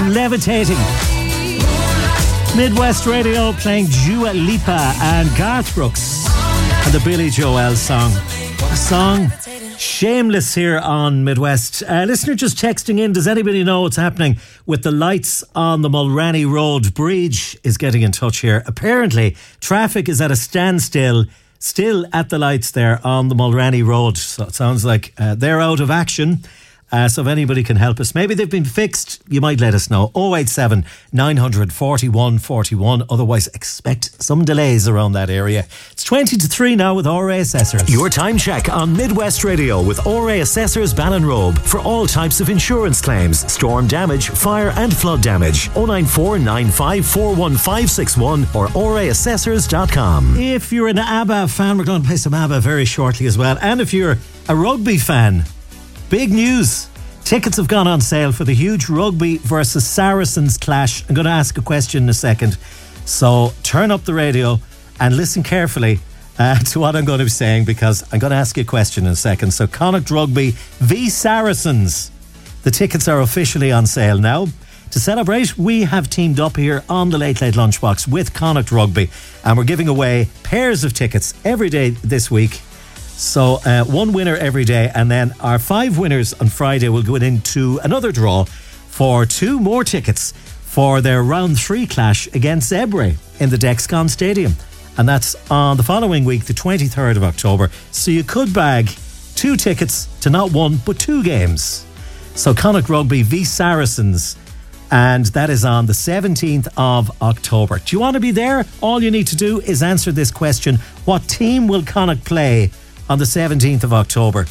Levitating. Midwest Radio playing Dua Lipa and Garth Brooks and the Billy Joel song. What a song. Shameless here on Midwest. Listener just texting in, does anybody know what's happening with the lights on the Mulranny Road Bridge? Is getting in touch here. Apparently, traffic is at a standstill still at the lights there on the Mulranny Road. So it sounds like they're out of action. So if anybody can help us, maybe they've been fixed, you might let us know. 087 900 41 41. Otherwise, expect some delays around that area. It's 20 to 3 now with RA Assessors. Your time check on Midwest Radio with RA Assessors Ballinrobe for all types of insurance claims, storm damage, fire and flood damage. 094 95 41561 or raassessors.com. If you're an ABBA fan, we're going to play some ABBA very shortly as well. And if you're a rugby fan, big news. Tickets have gone on sale for the huge Rugby versus Saracens clash. I'm going to ask a question in a second. So turn up the radio and listen carefully to what I'm going to be saying, because I'm going to ask you a question in a second. So Connacht Rugby v Saracens. The tickets are officially on sale now. To celebrate, we have teamed up here on the Late Late Lunchbox with Connacht Rugby, and we're giving away pairs of tickets every day this week. So one winner every day, and then our 5 winners on Friday will go into another draw for 2 more tickets for their round 3 clash against Zebre in the Dexcom Stadium, and that's on the following week, the 23rd of October. So you could bag 2 tickets to not 1 but 2 games. So Connacht Rugby v Saracens, and that is on the 17th of October. Do you want to be there? All you need to do is answer this question: what team will Connacht play on the 17th of October?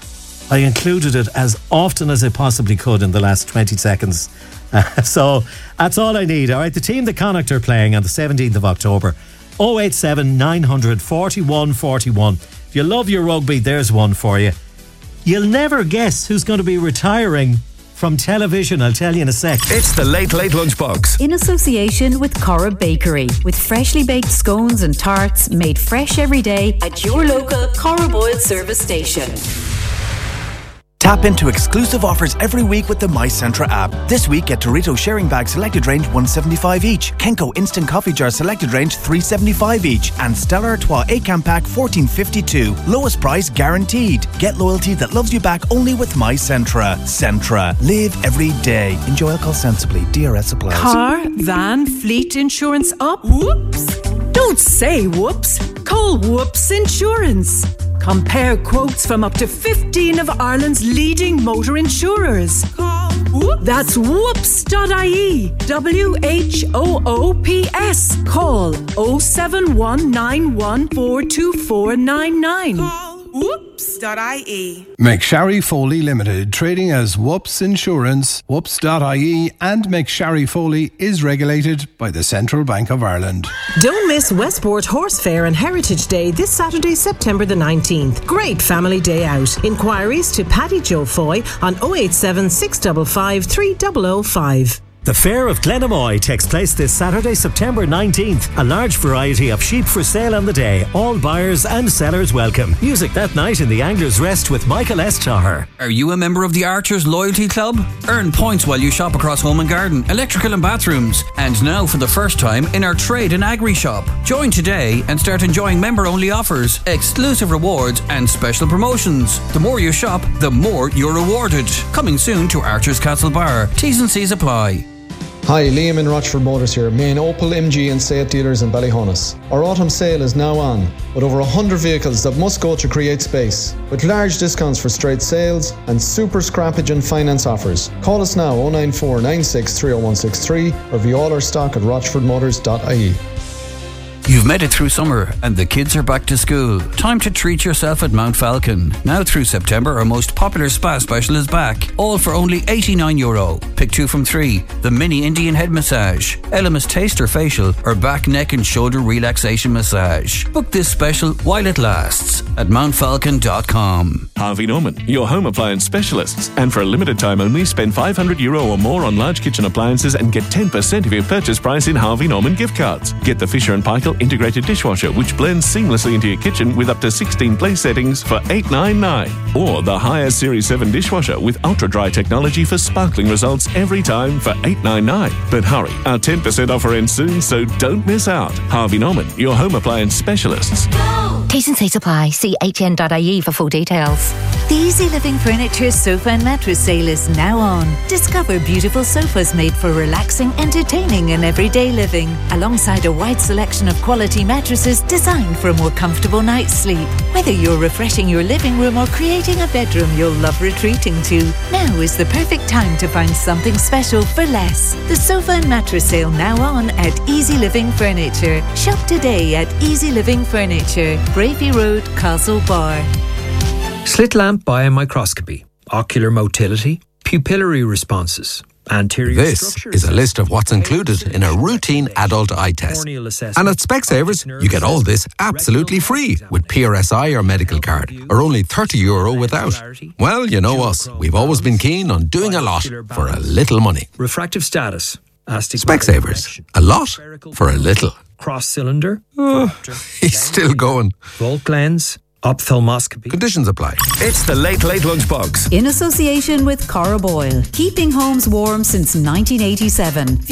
I included it as often as I possibly could in the last 20 seconds. So that's all I need. All right, the team that Connacht are playing on the 17th of October, 087 900 41 41. If you love your rugby, there's one for you. You'll never guess who's going to be retiring from television, I'll tell you in a sec. It's the Late Late Lunchbox. In association with Cora Bakery, with freshly baked scones and tarts made fresh every day at your local Cora Boyle service station. Tap into exclusive offers every week with the My Centra app. This week, get Dorito sharing bag selected range $1.75 each, Kenko instant coffee jar selected range $3.75 each, and Stella Artois 8-can pack $14.52. Lowest price guaranteed. Get loyalty that loves you back only with My Centra. Centra. Live every day. Enjoy alcohol sensibly. DRS applies. Car, van, fleet insurance up? Whoops! Don't say whoops. Call Whoops Insurance. Compare quotes from up to 15 of Ireland's leading motor insurers. Call Whoops. That's whoops.ie. WHOOPS. Call 07191 42499. Call whoops.ie. McSharry Foley Limited, trading as Whoops Insurance, whoops.ie, and McSharry Foley is regulated by the Central Bank of Ireland. Don't miss Westport Horse Fair and Heritage Day this Saturday, September the 19th. Great family day out. Inquiries to Paddy Joe Foy on 087 655 3005. The Fair of Glenamoy takes place this Saturday, September 19th. A large variety of sheep for sale on the day. All buyers and sellers welcome. Music that night in the Angler's Rest with Michael S. Taher. Are you a member of the Archers Loyalty Club? Earn points while you shop across home and garden, electrical and bathrooms. And now for the first time in our trade and agri shop. Join today and start enjoying member-only offers, exclusive rewards and special promotions. The more you shop, the more you're rewarded. Coming soon to Archers Castlebar. T's and C's apply. Hi, Liam in Rochford Motors here, main Opel, MG and Seat dealers in Ballyhonus. Our autumn sale is now on, with over 100 vehicles that must go to create space, with large discounts for straight sales and super scrappage and finance offers. Call us now 094 96 30163 or view all our stock at rochfordmotors.ie. You've made it through summer and the kids are back to school. Time to treat yourself at Mount Falcon. Now through September, our most popular spa special is back. All for only €89. Pick 2 from 3. The mini Indian head massage, Elemis taster facial, or back, neck and shoulder relaxation massage. Book this special while it lasts at mountfalcon.com. Harvey Norman, your home appliance specialists. And for a limited time only, spend €500 or more on large kitchen appliances and get 10% of your purchase price in Harvey Norman gift cards. Get the Fisher & Paykel integrated dishwasher, which blends seamlessly into your kitchen with up to 16 place settings for $899. Or the Haier Series 7 dishwasher with ultra-dry technology for sparkling results every time for $899. But hurry, our 10% offer ends soon, so don't miss out. Harvey Norman, your home appliance specialists. T's and C's apply. See hn.ie for full details. The Easy Living Furniture Sofa and Mattress Sale is now on. Discover beautiful sofas made for relaxing, entertaining and everyday living, alongside a wide selection of quality mattresses designed for a more comfortable night's sleep. Whether you're refreshing your living room or creating a bedroom you'll love retreating to, now is the perfect time to find something special for less. The Sofa and Mattress Sale now on at Easy Living Furniture. Shop today at Easy Living Furniture, Bravey Road, Castle Bar. Slit lamp biomicroscopy, ocular motility, pupillary responses, anterior This is a list of what's included in a routine adult eye test. And at Specsavers, you get all this absolutely free with PRSI or medical card, or only €30 without. Well, you know us. We've always been keen on doing a lot for a little money. Refractive status, Specsavers, a lot for a little. Cross cylinder, He's still going. Volt lens, ophthalmoscopy. Conditions apply. It's the Late Late Lunchbox. In association with Cora Boyle, keeping homes warm since 1987.